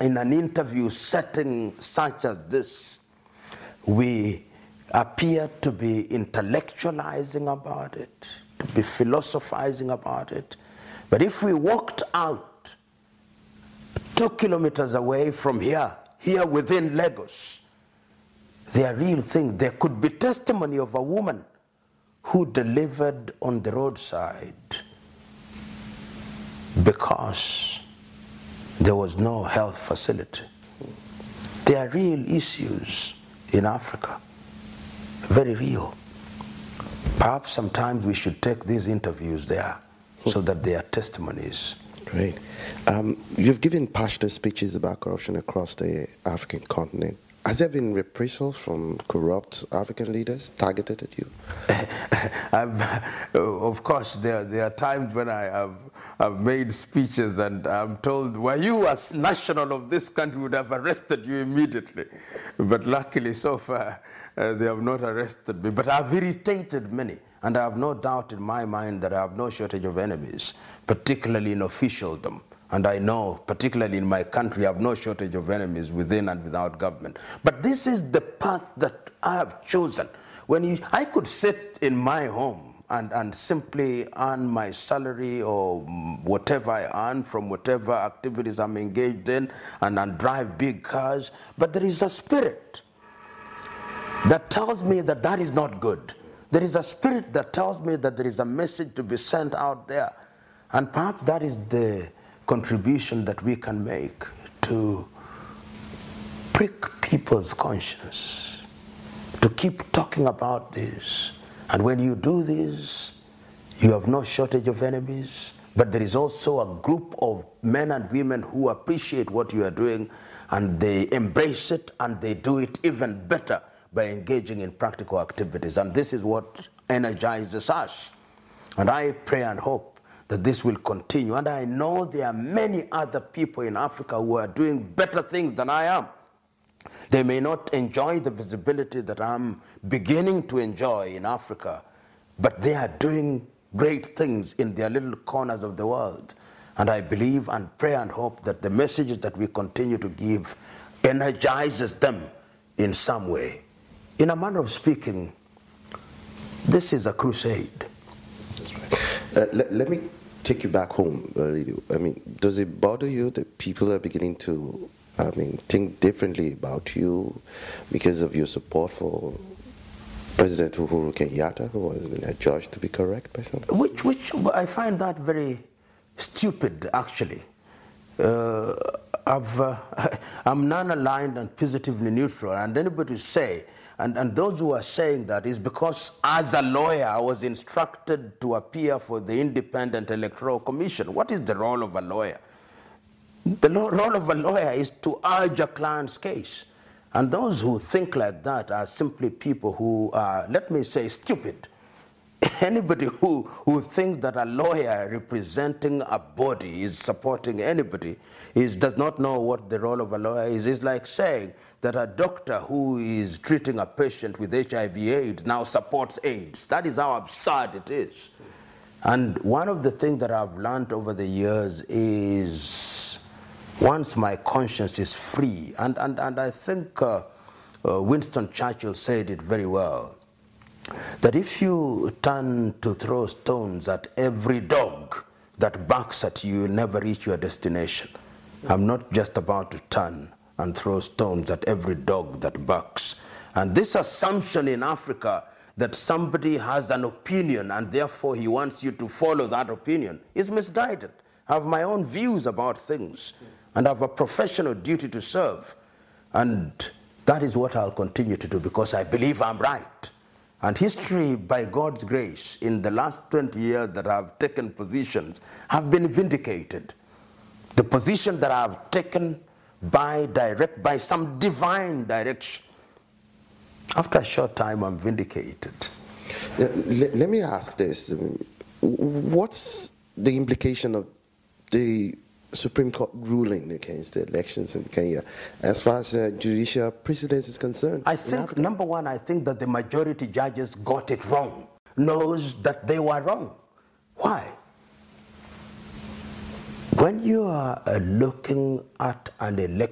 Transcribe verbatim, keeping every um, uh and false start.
in an interview setting such as this, we appear to be intellectualizing about it, to be philosophizing about it. But if we walked out two kilometers away from here, here within Lagos, there are real things. There could be testimony of a woman who delivered on the roadside because there was no health facility. There are real issues in Africa, very real. Perhaps sometimes we should take these interviews there so that they are testimonies. Great. Um, you've given passionate speeches about corruption across the African continent. Has there been reprisals from corrupt African leaders targeted at you? Of course, there, there are times when I have, have made speeches and I'm told, were you as national of this country would have arrested you immediately. But luckily so far, uh, they have not arrested me. But I've irritated many. And I have no doubt in my mind that I have no shortage of enemies, particularly in officialdom. And I know, particularly in my country, I have no shortage of enemies within and without government. But this is the path that I have chosen. When you, I could sit in my home and, and simply earn my salary or whatever I earn from whatever activities I'm engaged in and, and drive big cars. But there is a spirit that tells me that that is not good. There is a spirit that tells me that there is a message to be sent out there. And perhaps that is the contribution that we can make to prick people's conscience, to keep talking about this. And when you do this, you have no shortage of enemies, but there is also a group of men and women who appreciate what you are doing, and they embrace it, and they do it even better by engaging in practical activities. And this is what energizes us. And I pray and hope that this will continue. And I know there are many other people in Africa who are doing better things than I am. They may not enjoy the visibility that I'm beginning to enjoy in Africa, but they are doing great things in their little corners of the world. And I believe and pray and hope that the messages that we continue to give energizes them in some way. In a manner of speaking, this is a crusade. That's right. Uh, let, let me take you back home a little. I mean, does it bother you that people are beginning to, I mean, think differently about you because of your support for President Uhuru Kenyatta, who has been adjudged to be correct by some? Which, which I find that very stupid, actually. Uh, I've, uh, I'm non-aligned and positively neutral, and anybody say, and, and those who are saying that is because as a lawyer I was instructed to appear for the Independent Electoral Commission. What is the role of a lawyer? The role of a lawyer is to urge a client's case. And those who think like that are simply people who are, let me say, stupid. Anybody who, who thinks that a lawyer representing a body is supporting anybody is, does not know what the role of a lawyer is. It's like saying that a doctor who is treating a patient with H I V AIDS now supports AIDS. That is how absurd it is. And one of the things that I've learned over the years is once my conscience is free, and, and, and I think uh, uh, Winston Churchill said it very well, that if you turn to throw stones at every dog that barks at you, you'll never reach your destination. I'm not just about to turn and throw stones at every dog that barks. And this assumption in Africa that somebody has an opinion and therefore he wants you to follow that opinion is misguided. I have my own views about things and I have a professional duty to serve. And that is what I'll continue to do because I believe I'm right. And history, by God's grace, in the last twenty years that I've taken positions, have been vindicated. The position that I've taken by direct, by some divine direction, after a short time, I'm vindicated. Uh, let, let me ask this. What's the implication of the Supreme Court ruling against the elections in Kenya as far as uh, judicial precedence is concerned? I think, number one, I think that the majority judges got it wrong, knows that they were wrong. Why? When you are uh, looking at an election,